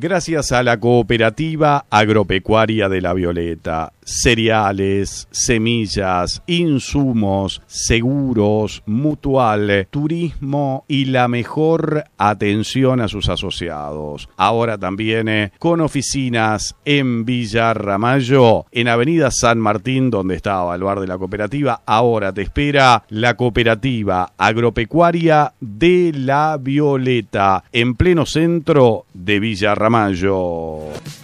Gracias a la Cooperativa Agropecuaria de La Violeta, cereales, semillas, insumos, seguros, mutual, turismo y la mejor atención a sus asociados. Ahora también con oficinas en Villa Ramallo, en Avenida San Martín, donde estaba el bar de la cooperativa. Ahora te espera la Cooperativa Agropecuaria de La Violeta, en pleno centro de Villa Ramallo.